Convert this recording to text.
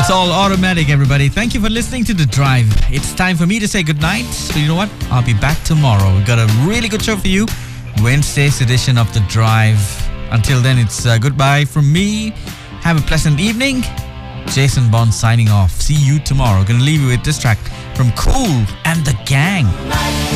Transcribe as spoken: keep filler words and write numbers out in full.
It's all automatic, everybody. Thank you for listening to The Drive. It's time for me to say goodnight. So you know what? I'll be back tomorrow. We've got a really good show for you. Wednesday's edition of The Drive. Until then, it's uh, goodbye from me. Have a pleasant evening. Jason Bond signing off. See you tomorrow. Gonna leave you with this track from Kool and the Gang.